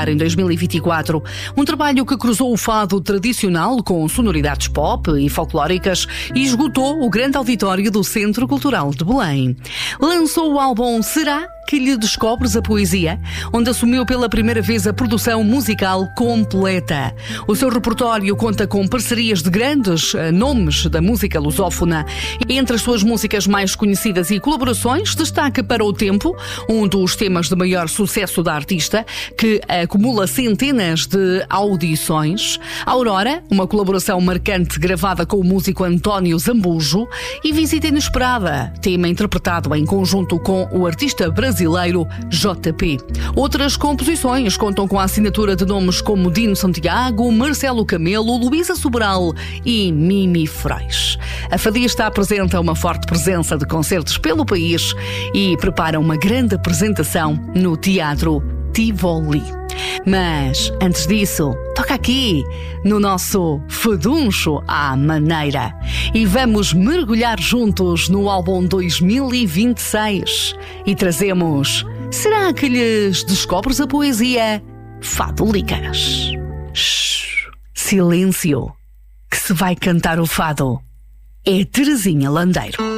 Em 2024, um trabalho que cruzou o fado tradicional com sonoridades pop e folclóricas e esgotou o grande auditório do Centro Cultural de Belém. Lançou o álbum Será que lhe descobres a poesia, onde assumiu pela primeira vez a produção musical completa. O seu repertório conta com parcerias de grandes nomes da música lusófona. Entre as suas músicas mais conhecidas e colaborações, destaca Para o Tempo, um dos temas de maior sucesso da artista, que acumula centenas de audições. Aurora, uma colaboração marcante gravada com o músico António Zambujo, e Visita Inesperada, tema interpretado em conjunto com o artista brasileiro JP. Outras composições contam com a assinatura de nomes como Dino Santiago, Marcelo Camelo, Luísa Sobral e Mimi Freis. A fadista apresenta uma forte presença de concertos pelo país e prepara uma grande apresentação no Teatro Tivoli. Mas, antes disso, toca aqui, no nosso Faduncho à Maneira. E vamos mergulhar juntos no álbum 2026. E trazemos Será que lhes descobres a poesia? Fado Licas. Shhh, silêncio, que se vai cantar o fado. É Terezinha Landeiro.